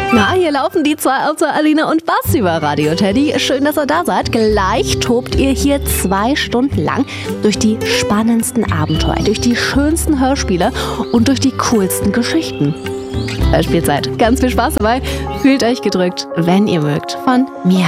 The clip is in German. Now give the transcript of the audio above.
Na, hier laufen die zwei außer Alina und Bas über Radio Teddy. Schön, dass ihr da seid. Gleich tobt ihr hier 2 Stunden lang durch die spannendsten Abenteuer, durch die schönsten Hörspiele und durch die coolsten Geschichten. Hörspielzeit. Ganz viel Spaß dabei. Fühlt euch gedrückt, wenn ihr mögt. Von mir.